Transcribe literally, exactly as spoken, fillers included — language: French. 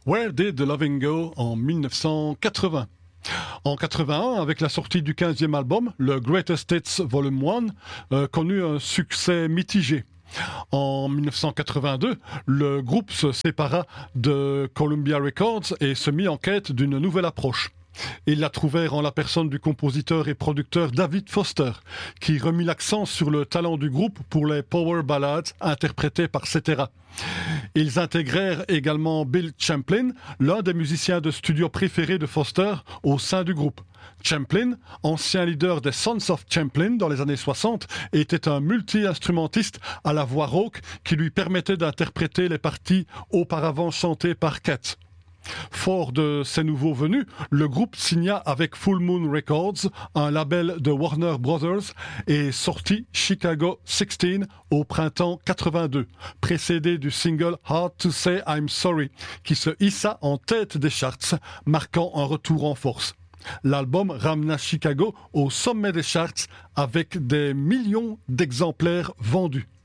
Where Did the Loving Go en mille neuf cent quatre-vingts. En quatre-vingt-un, avec la sortie du quinzième album, le Greatest Hits Volume un, euh, connut un succès mitigé. En mille neuf cent quatre-vingt-deux, le groupe se sépara de Columbia Records et se mit en quête d'une nouvelle approche. Ils la trouvèrent en la personne du compositeur et producteur David Foster, qui remit l'accent sur le talent du groupe pour les power ballads interprétées par Cetera. Ils intégrèrent également Bill Champlin, l'un des musiciens de studio préférés de Foster au sein du groupe. Champlin, ancien leader des Sons of Champlin dans les années soixante, était un multi-instrumentiste à la voix rauque qui lui permettait d'interpréter les parties auparavant chantées par Cat. Fort de ces nouveaux venus, le groupe signa avec Full Moon Records, un label de Warner Brothers, et sortit Chicago seize au printemps quatre-vingt-deux, précédé du single Hard to Say I'm Sorry, qui se hissa en tête des charts, marquant un retour en force. L'album ramena Chicago au sommet des charts avec des millions d'exemplaires vendus.